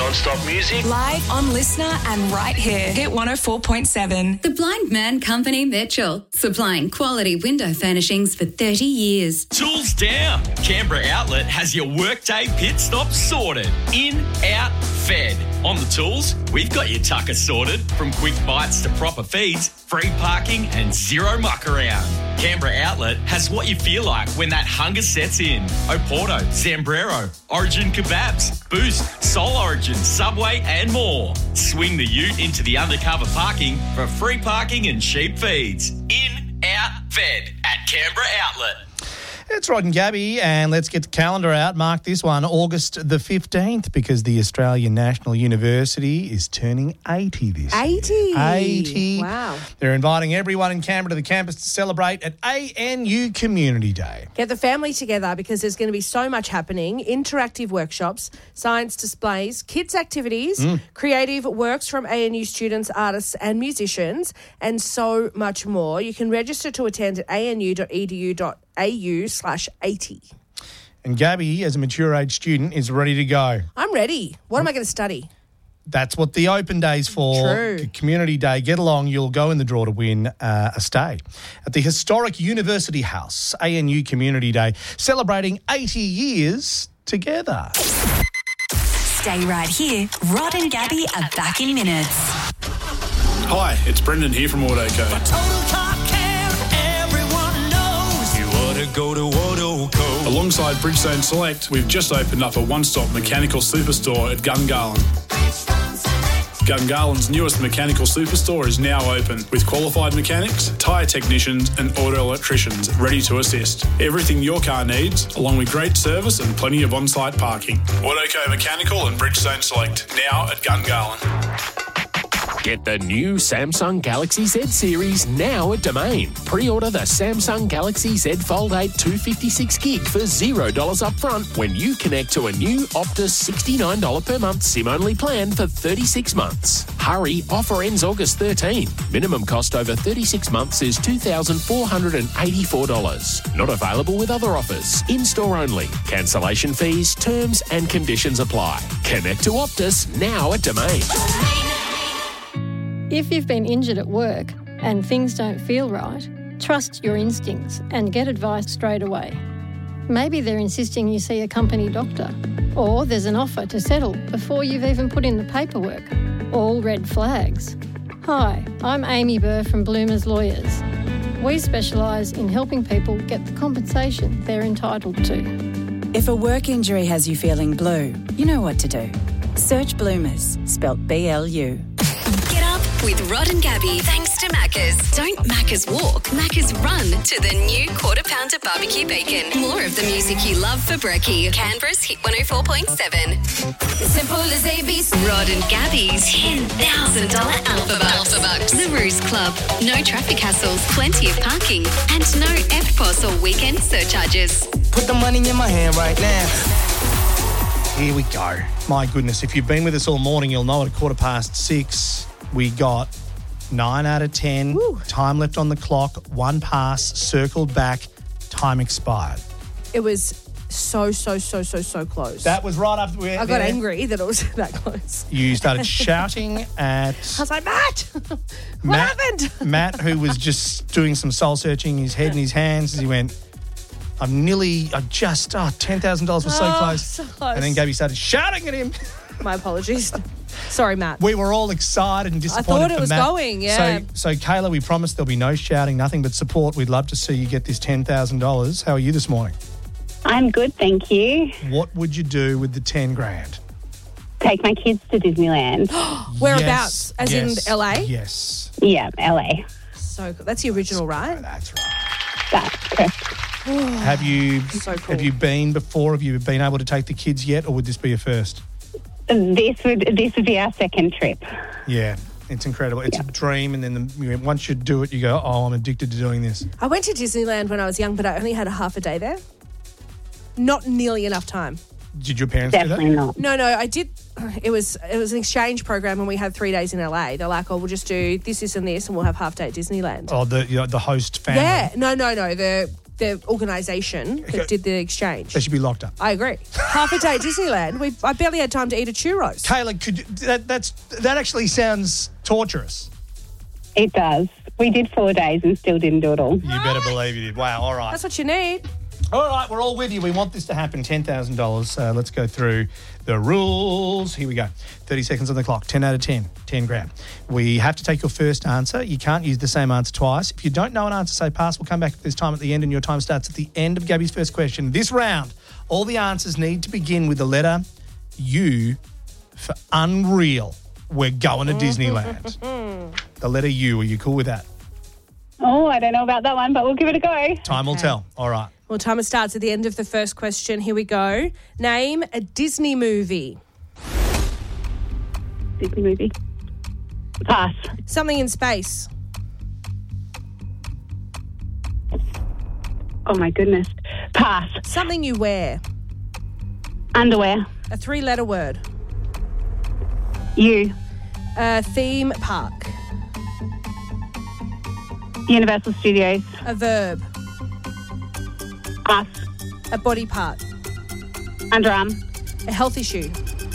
non-stop music. Live on Listener and right here. Hit 104.7. The Blind Man Company Mitchell, supplying quality window furnishings for 30 years. Tools down. Canberra Outlet has your workday pit stop sorted. In, out, fed. On the tools, we've got your tucker sorted. From quick bites to proper feeds, free parking and zero muck around. Canberra Outlet has what you feel like when that hunger sets in. Oporto, Zambrero, Origin Kebabs, Boost, Soul Origin, Subway and more. Swing the ute into the undercover parking for free parking and cheap feeds. In, out, fed at Canberra Outlet. It's Rod and Gabby, and let's get the calendar out. Mark this one, August the 15th, because the Australian National University is turning 80 this year. 80. Wow. They're inviting everyone in Canberra to the campus to celebrate at ANU Community Day. Get the family together because there's going to be so much happening. Interactive workshops, science displays, kids' activities, creative works from ANU students, artists and musicians, and so much more. You can register to attend at anu.edu.au/80. And Gabby, as a mature age student, is ready to go. I'm ready. What am I going to study? That's what the open day's for. True. Community Day. Get along. You'll go in the draw to win a stay at the historic University House, ANU Community Day, celebrating 80 years together. Stay right here. Rod and Gabby are back in minutes. Hi, it's Brendan here from Autoco. Total car care, everyone knows. You ought to go to Autoco. Alongside Bridgestone Select, we've just opened up a one-stop mechanical superstore at Gungahlin. Gungahlин's newest mechanical superstore is now open with qualified mechanics, tyre technicians and auto electricians ready to assist. Everything your car needs, along with great service and plenty of on-site parking. Autoco Mechanical and Bridgestone Select, now at Gungahlin. Get the new Samsung Galaxy Z series now at Domain. Pre-order the Samsung Galaxy Z Fold 8 256GB for $0 up front when you connect to a new Optus $69 per month SIM-only plan for 36 months. Hurry, offer ends August 13. Minimum cost over 36 months is $2,484. Not available with other offers. In-store only. Cancellation fees, terms and conditions apply. Connect to Optus now at Domain. If you've been injured at work and things don't feel right, trust your instincts and get advice straight away. Maybe they're insisting you see a company doctor, or there's an offer to settle before you've even put in the paperwork. All red flags. Hi, I'm Amy Burr from Bloomers Lawyers. We specialise in helping people get the compensation they're entitled to. If a work injury has you feeling blue, you know what to do. Search Bloomers, spelt BLU. Get up with Rod and Gabby. Thanks to Macca's. Don't Macca's walk, Macca's run to the new Quarter Pounder Barbecue Bacon. More of the music you love for brekkie. Canberra's Hit 104.7. Simple as ABC. Rod and Gabby's $10,000 Alpha Bucks. The Ruse Club. No traffic hassles, plenty of parking, and no EFTPOS or weekend surcharges. Put the money in my hand right now. Here we go. My goodness, if you've been with us all morning, you'll know at 6:15 we got 9 out of 10. Woo. Time left on the clock, one pass, circled back, time expired. It was so close. That was right up where I got angry that it was that close. You started shouting at... I was like, Matt, what happened? Matt, who was just doing some soul searching, his head in his hands, as he went... $10,000 was so close. So close. And then Gabby started shouting at him. My apologies. Sorry, Matt. We were all excited and disappointed. I thought it was Matt. going, yeah. So Kayla, we promised there'll be no shouting, nothing but support. We'd love to see you get this $10,000. How are you this morning? I'm good, thank you. What would you do with the 10 grand? Take my kids to Disneyland. Whereabouts? As in LA? Yes. Yeah, LA. So cool. That's the original, right? That's right. That's correct. Have you been before? Have you been able to take the kids yet, or would this be a first? This would be our second trip. Yeah, it's incredible. It's a dream, and then once you do it, you go, "Oh, I'm addicted to doing this." I went to Disneyland when I was young, but I only had a half a day there. Not nearly enough time. Did your parents Definitely do that? not. No, I did. It was an exchange program, and we had 3 days in LA. They're like, "Oh, we'll just do this, and this, and we'll have half day at Disneyland." Oh, the host family. Yeah, no. the organisation that did the exchange. They should be locked up. I agree. Half a day at Disneyland. I barely had time to eat a churros. Kayla, that actually sounds torturous. It does. We did 4 days and still didn't do it all. You better believe you did. Wow, all right. That's what you need. All right, we're all with you. We want this to happen. $10,000. Let's go through the rules. Here we go. 30 seconds on the clock. 10 out of 10. 10 grand. We have to take your first answer. You can't use the same answer twice. If you don't know an answer, say pass. We'll come back this time at the end, and your time starts at the end of Gabby's first question. This round, all the answers need to begin with the letter U for unreal. We're going to Disneyland. The letter U. Are you cool with that? Oh, I don't know about that one, but we'll give it a go. Time will tell. All right. Well, timer starts at the end of the first question. Here we go. Name a Disney movie. Disney movie. Pass. Something in space. Oh, my goodness. Pass. Something you wear. Underwear. A 3-letter word. U. A theme park. Universal Studios. A verb. Pass. A body part. Underarm. A health issue.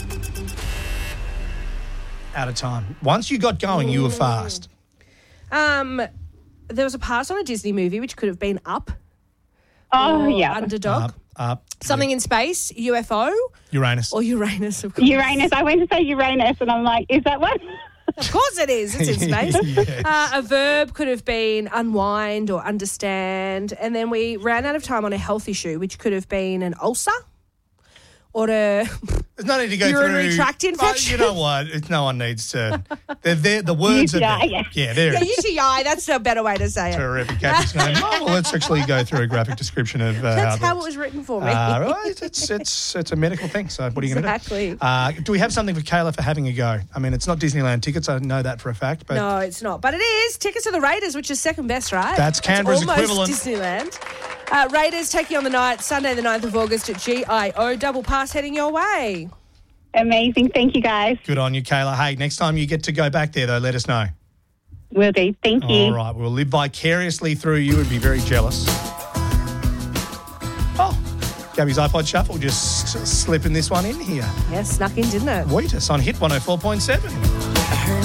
Out of time. Once you got going, you were fast. There was a pass on a Disney movie, which could have been Up. Oh, or yeah. Underdog. Up. Something in space. UFO. Uranus. Or Uranus, of course. Uranus. I went to say Uranus, and I'm like, is that one? Of course it is. It's in space. Yes. A verb could have been unwind or understand. And then we ran out of time on a health issue, which could have been an ulcer or a There's no need to go urinary through. tract infection. You know what? No one needs to. They're there. The words are there. UTI. Yeah, there Yeah, it is. UTI, that's a better way to say it. Terrific. Gabby's going, oh, well, let's actually go through a graphic description of That's how how it was written for me. well, it's a medical thing, so what are you going to Exactly. do? Do we have something for Kayla for having a go? I mean, it's not Disneyland tickets. I know that for a fact. But No, it's not. But it is. Tickets to the Raiders, which is second best, right? That's Canberra's almost equivalent. Disneyland. Raiders taking on the night, Sunday the 9th of August at GIO. Double pass heading your way. Amazing. Thank you, guys. Good on you, Kayla. Hey, next time you get to go back there, though, let us know. Will do. Thank you. All right. We'll live vicariously through you and be very jealous. Oh, Gabby's iPod Shuffle just slipping this one in here. Yeah, snuck in, didn't it? Wheatus on Hit 104.7.